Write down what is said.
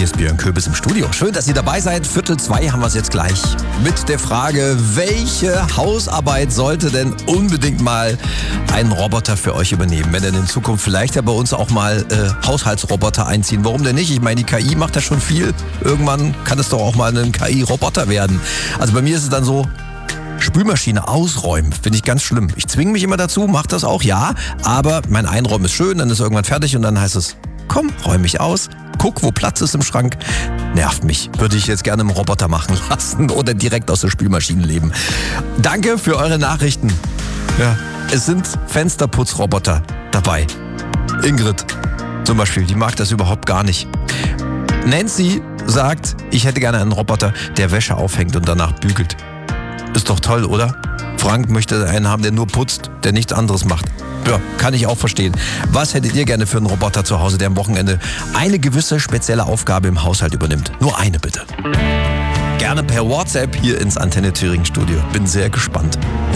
Hier ist Björn Köbis im Studio. Schön, dass ihr dabei seid. 1:45 haben wir es jetzt gleich. Mit der Frage, welche Hausarbeit sollte denn unbedingt mal ein Roboter für euch übernehmen? Wenn denn in Zukunft vielleicht ja bei uns auch mal Haushaltsroboter einziehen. Warum denn nicht? Ich meine, die KI macht ja schon viel. Irgendwann kann es doch auch mal ein KI-Roboter werden. Also bei mir ist es dann so, Spülmaschine ausräumen, finde ich ganz schlimm. Ich zwinge mich immer dazu, mache das auch, ja. Aber mein Einräumen ist schön, dann ist irgendwann fertig und dann heißt es, komm, räum mich aus. Guck, wo Platz ist im Schrank. Nervt mich. Würde ich jetzt gerne einen Roboter machen lassen oder direkt aus der Spülmaschine leben. Danke für eure Nachrichten. Ja, es sind Fensterputzroboter dabei. Ingrid zum Beispiel, die mag das überhaupt gar nicht. Nancy sagt, ich hätte gerne einen Roboter, der Wäsche aufhängt und danach bügelt. Ist doch toll, oder? Frank möchte einen haben, der nur putzt, der nichts anderes macht. Ja, kann ich auch verstehen. Was hättet ihr gerne für einen Roboter zu Hause, der am Wochenende eine gewisse spezielle Aufgabe im Haushalt übernimmt? Nur eine bitte. Gerne per WhatsApp hier ins Antenne Thüringen Studio. Bin sehr gespannt.